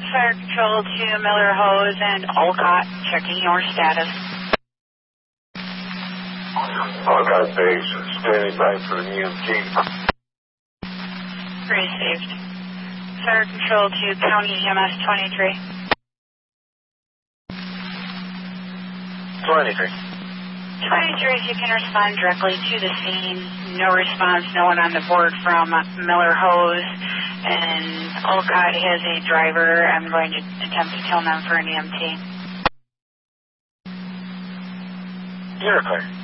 Fire Control to Miller Hose and Olcott, checking your status. Olcott base, standing by for an EMT. Received. Fire Control to County EMS 23. 23. 23, if you can respond directly to the scene. No response, no one on the board from Miller Hose. And Olcott has a driver. I'm going to attempt to tell them for an EMT. You're clear.